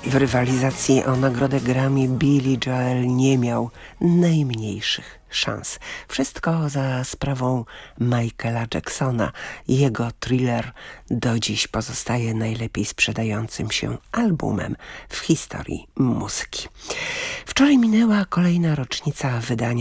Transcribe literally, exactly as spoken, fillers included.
W rywalizacji o nagrodę Grammy Billy Joel nie miał najmniejszych szans. Wszystko za sprawą Michaela Jacksona. Jego Thriller do dziś pozostaje najlepiej sprzedającym się albumem w historii muzyki. Wczoraj minęła kolejna rocznica wydania